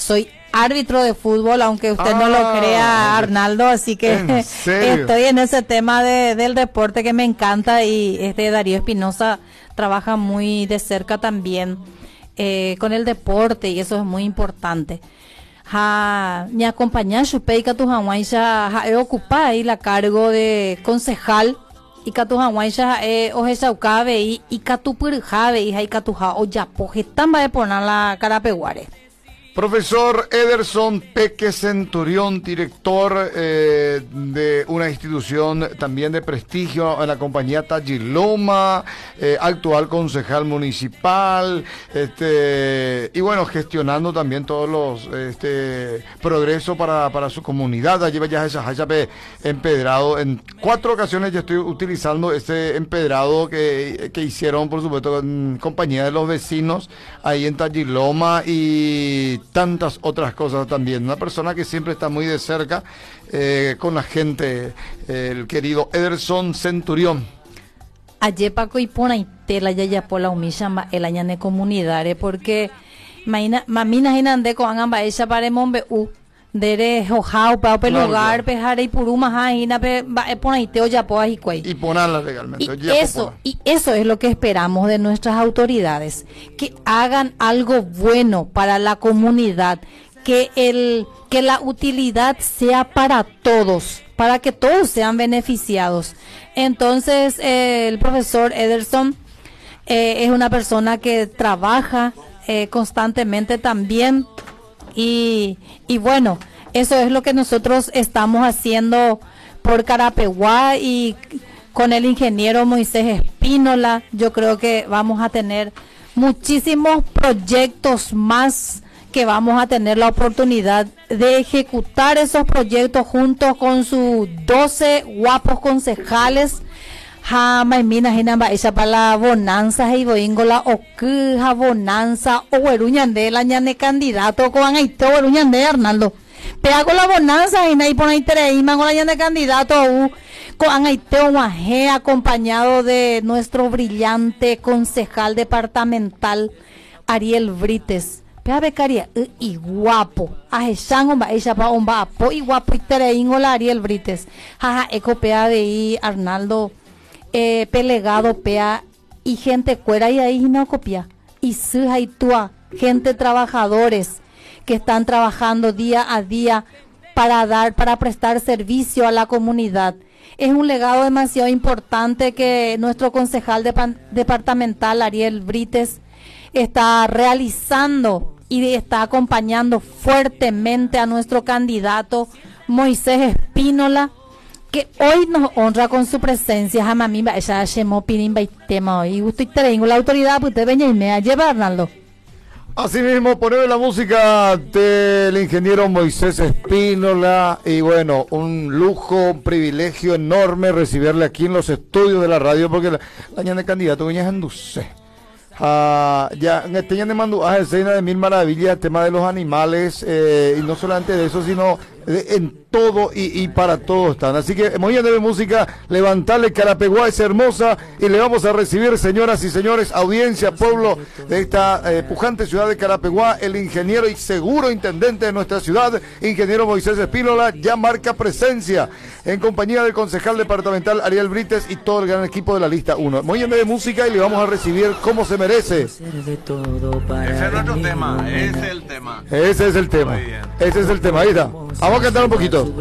soy árbitro de fútbol, aunque usted no lo crea, Arnaldo, así que estoy en ese tema del deporte que me encanta, y Darío Espinosa trabaja muy de cerca también con el deporte, y eso es muy importante. Mi acompañante Shupei Catujahuaycha he ocupado ahí la cargo de concejal, y Catujahuaycha Ojeshaucabe y Catupurjabe y Catuja Oyapoje tamba de poner la Carapeguare. Profesor Ederson Peque Centurión, director de una institución también de prestigio en la compañía Tagiloma, actual concejal municipal, y bueno, gestionando también todos los progreso para su comunidad. Allí ya empedrado. En 4 ocasiones ya estoy utilizando este empedrado que hicieron, por supuesto, en compañía de los vecinos ahí en Tagiloma, y tantas otras cosas también. Una persona que siempre está muy de cerca con la gente, el querido Ederson Centurión. Ayer Paco y pona y tela ya por la humilla el año de comunidades, porque mamina hinande con anga ella para mombe dere hojao pa lugar pejare y puruma hina pe pona y teo ya po y ponala legalmente. Y eso es lo que esperamos de nuestras autoridades, que hagan algo bueno para la comunidad, que la utilidad sea para todos, para que todos sean beneficiados. Entonces el profesor Ederson es una persona que trabaja constantemente también, y bueno, eso es lo que nosotros estamos haciendo por Carapeguá, y con el ingeniero Moisés Espínola yo creo que vamos a tener muchísimos proyectos más, que vamos a tener la oportunidad de ejecutar esos proyectos junto con sus 12 guapos concejales. Maimina hinamba esa para la bonanza y boingola o que bonanza o eruñande la ñane candidato con aito eruñande Arnaldo. Pega con la bonanza y ahí pone interés con la ñane candidato con aito guaje, acompañado de nuestro brillante concejal departamental Ariel Brites. Pea becaria y guapo. Ajeshan omba ella pa omba po y guapo interés la Ariel Brites. Jaja eco pea de ahí Arnaldo. Pelegado pea y gente cuera y ahí no copia y suja y tua gente trabajadores que están trabajando día a día para prestar servicio a la comunidad. Es un legado demasiado importante que nuestro concejal departamental Ariel Brites está realizando, y está acompañando fuertemente a nuestro candidato Moisés Espínola, que hoy nos honra con su presencia. Jamamimba ella llamó pirimba y tema hoy. Usted tengo la autoridad, pues usted venga y me lleva, Arnaldo. Así mismo, poner la música del ingeniero Moisés Espínola, y bueno, un lujo, un privilegio enorme recibirle aquí en los estudios de la radio, porque la ñana de candidato venía anduce. Ya en este año mandó a escena de mil maravillas, tema de los animales, y no solamente de eso, sino en todo y para todo están. Así que muy bien de música, levantarle Carapeguá es hermosa, y le vamos a recibir, señoras y señores, audiencia, pueblo de esta pujante ciudad de Carapeguá, el ingeniero y seguro intendente de nuestra ciudad, ingeniero Moisés Espínola, ya marca presencia en compañía del concejal departamental Ariel Brites y todo el gran equipo de la lista 1. Muy bien de música, y le vamos a recibir como se merece. Ese es nuestro tema, ese es el tema. Ese es el tema. Ese es el tema, ahí está. Vamos a cantar un poquito.